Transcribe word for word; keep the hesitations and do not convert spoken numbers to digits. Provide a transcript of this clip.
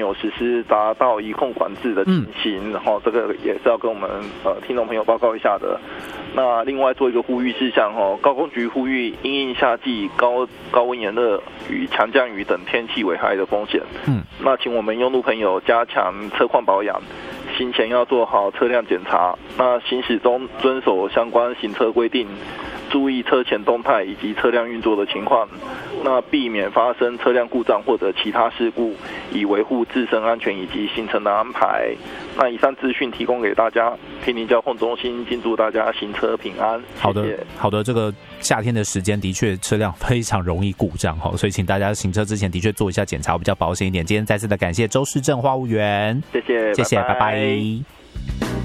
有实施达到一控管制的情形，嗯、然后这个也是要跟我们呃听众朋友报告一下的。那另外做一个呼吁事项哦，高工局呼吁因应夏季高高温炎热与强降雨等天气危害的风险，嗯，那请我们用路朋友加强车况保养，行前要做好车辆检查，那行驶中遵守相关行车规定，注意车前动态以及车辆运作的情况，那避免发生车辆故障或者其他事故，以维护自身安全以及行程的安排。那以上资讯提供给大家，坪林交控中心，敬祝大家行车平安。谢谢。 好的，好的，这个夏天的时间的确车辆非常容易故障哈，所以请大家行车之前的确做一下检查，比较保险一点。今天再次的感谢周世正花务员， 谢谢， 谢谢，拜拜。拜拜。